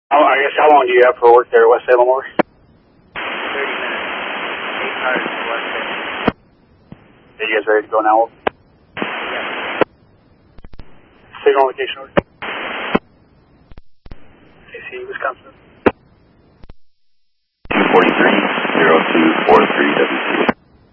I guess how long do you have for work there at West Salem over? 30 minutes. 8 cars to West Salem. Are you guys ready to go now? Yes. Signal location over. CC, Wisconsin.